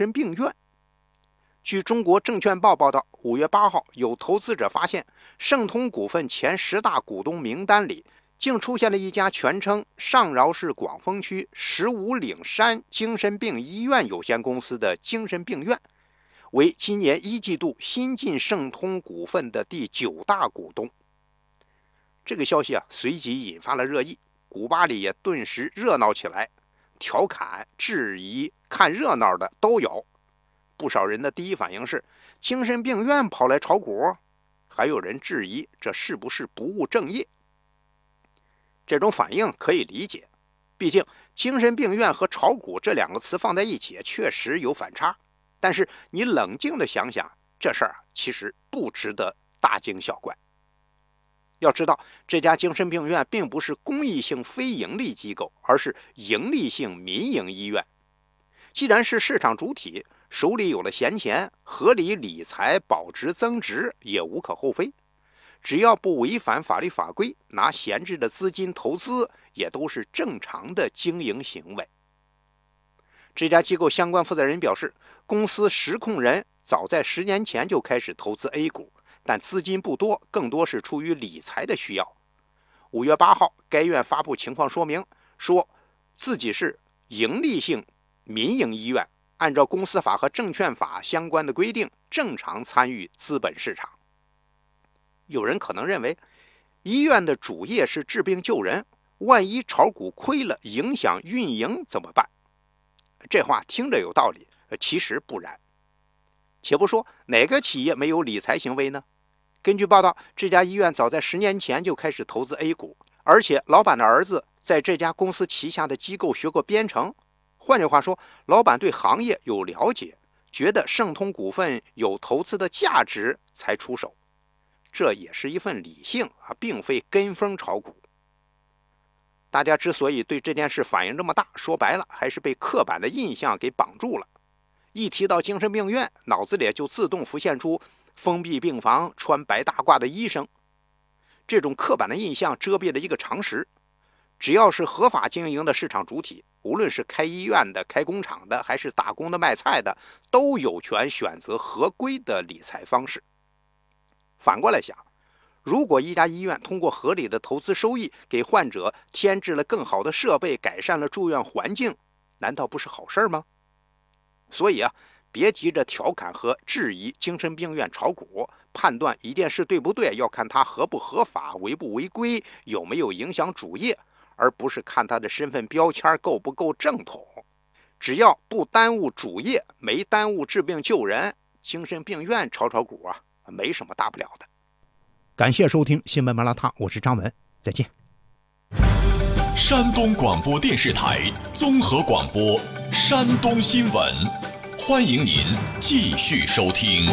神病院。据中国证券报报道，5月8号，有投资者发现盛通股份前10大股东名单里竟出现了一家全称上饶市广丰区15岭山精神病医院有限公司的精神病院，为今年1季度新进盛通股份的第9大股东。这个消息随即引发了热议，股吧里也顿时热闹起来，调侃、质疑、看热闹的都有。不少人的第一反应是精神病院跑来炒股，还有人质疑这是不是不务正业。这种反应可以理解，毕竟精神病院和炒股这2个词放在一起确实有反差，但是你冷静地想想，这事儿其实不值得大惊小怪。要知道，这家精神病院并不是公益性非盈利机构，而是盈利性民营医院。既然是市场主体，手里有了闲钱，合理理财保值增值也无可厚非。只要不违反法律法规，拿闲置的资金投资也都是正常的经营行为。这家机构相关负责人表示，公司实控人早在10年前就开始投资 A 股，但资金不多，更多是出于理财的需要。5月8号，该院发布情况说明，说自己是盈利性民营医院，按照公司法和证券法相关的规定，正常参与资本市场。有人可能认为，医院的主业是治病救人，万一炒股亏了，影响运营怎么办？这话听着有道理，其实不然。且不说哪个企业没有理财行为呢？根据报道，这家医院早在10年前就开始投资 A 股，而且老板的儿子在这家公司旗下的机构学过编程。换句话说，老板对行业有了解，觉得盛通股份有投资的价值才出手，这也是一份理性并非跟风炒股。大家之所以对这件事反应这么大，说白了还是被刻板的印象给绑住了。一提到精神病院，脑子里就自动浮现出封闭病房穿白大褂的医生。这种刻板的印象遮蔽了一个常识，只要是合法经营的市场主体，无论是开医院的、开工厂的，还是打工的、卖菜的，都有权选择合规的理财方式。反过来想，如果一家医院通过合理的投资收益，给患者添置了更好的设备，改善了住院环境，难道不是好事吗？所以别急着调侃和质疑精神病院炒股，判断一件事对不对，要看它合不合法、违不违规、有没有影响主业，而不是看它的身份标签够不够正统。只要不耽误主业，没耽误治病救人，精神病院炒股没什么大不了的。感谢收听新闻麻辣烫，我是张文，再见。 山东广播电视台综合广播山东新闻，欢迎您继续收听。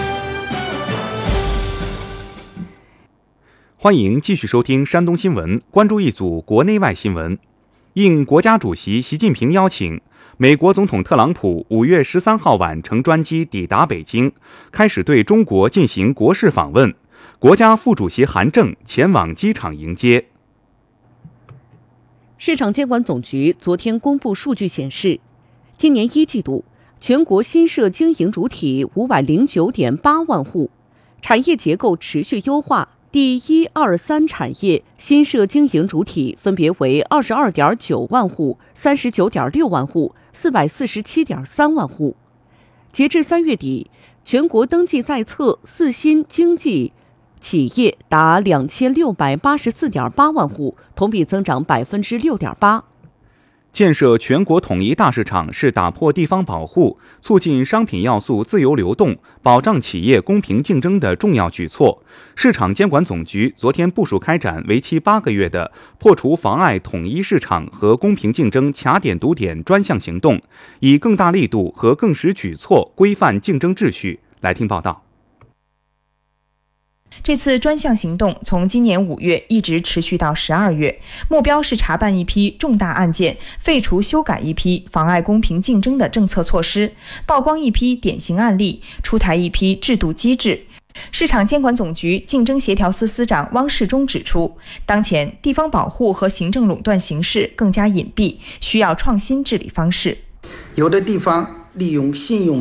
欢迎继续收听山东新闻，关注一组国内外新闻。应国家主席习近平邀请，美国总统特朗普5月13号晚乘专机抵达北京，开始对中国进行国事访问。国家副主席韩正前往机场迎接。 市场监管总局昨天公布数据显示，今年1季度全国新设经营主体509.8万户，产业结构持续优化。第1、2、3产业新设经营主体分别为22.9万户、39.6万户、447.3万户。截至3月底，全国登记在册4新经济企业达2684.8万户，同比增长6.8%。 建设全国统一大市场是打破地方保护、促进商品要素自由流动、保障企业公平竞争的重要举措。市场监管总局昨天部署开展为期8个月的破除妨碍统一市场和公平竞争卡点堵点专项行动，以更大力度和更实举措规范竞争秩序。来听报道。 这次专项行动从今年5月一直持续到12月，目标是查办一批重大案件，废除修改一批妨碍公平竞争的政策措施，曝光一批典型案例，出台一批制度机制。市场监管总局竞争协调司司长汪世忠指出，当前地方保护和行政垄断形势更加隐蔽，需要创新治理方式。 有的地方利用信用